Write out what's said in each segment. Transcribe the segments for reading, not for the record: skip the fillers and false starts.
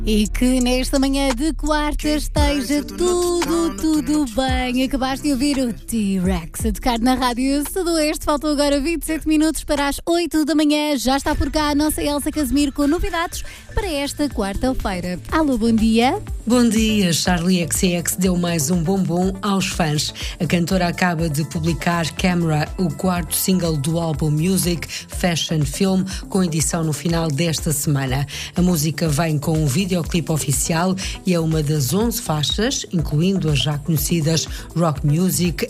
E que nesta manhã de quarta esteja tudo bem. Acabaste de ouvir o T-Rex a tocar na Rádio Sudoeste. Faltam agora 27 minutos para as 8 da manhã. Já está por cá a nossa Elsa Casimiro com novidades para esta quarta-feira. Alô, bom dia. Bom dia, Charli XCX deu mais um bombom aos fãs. A cantora acaba de publicar Camera, o quarto single do álbum Music, Fashion Film, com edição no final desta semana. A música vem com um videoclipe oficial e é uma das 11 faixas, incluindo as já conhecidas Rock Music,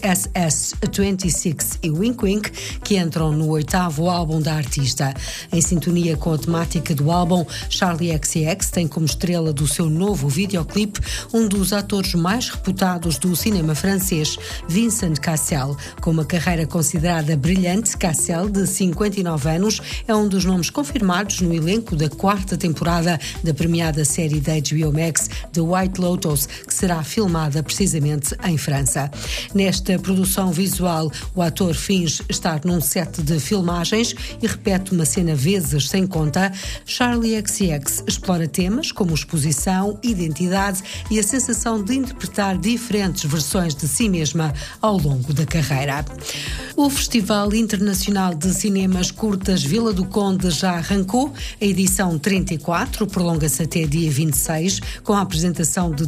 SS26 e Wink Wink, que entram no 8º álbum da artista. Em sintonia com a temática do álbum, Charli XCX tem como estrela do seu novo videoclipe um dos atores mais reputados do cinema francês, Vincent Cassel. Com uma carreira considerada brilhante, Cassel, de 59 anos, é um dos nomes confirmados no elenco da 4ª temporada da premiada série da HBO Max The White Lotus, que será filmada precisamente em França. Nesta produção visual, o ator finge estar num set de filmagens e repete uma cena vezes sem conta. Charli XCX explora temas como exposição, identidade e a sensação de interpretar diferentes versões de si mesma ao longo da carreira. O Festival Internacional de Cinemas Curtas Vila do Conde já arrancou. A edição 34 prolonga-se até dia 26, com a apresentação de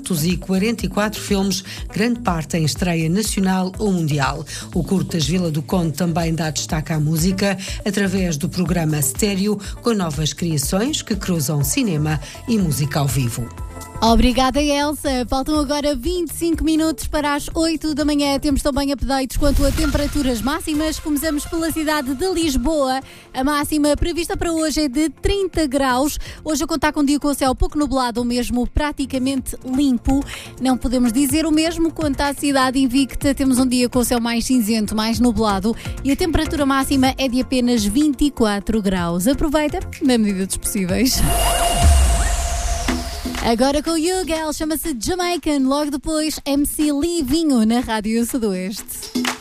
244 filmes, grande parte em estreia nacional ou mundial. O Curtas Vila do Conde também dá destaque à música através do programa Stéreo, com novas criações que cruzam cinema e música ao vivo. Obrigada, Elsa. Faltam agora 25 minutos para as 8 da manhã. Temos também updates quanto a temperaturas máximas. Começamos pela cidade de Lisboa. A máxima prevista para hoje é de 30 graus. Hoje a contar com um dia com o céu pouco nublado ou mesmo praticamente limpo. Não podemos dizer o mesmo quanto à cidade invicta. Temos um dia com o céu mais cinzento, mais nublado e a temperatura máxima é de apenas 24 graus. Aproveita na medida dos possíveis. Agora com o You Girl, chama-se Jamaican. Logo depois, MC Livinho na Rádio Sudoeste.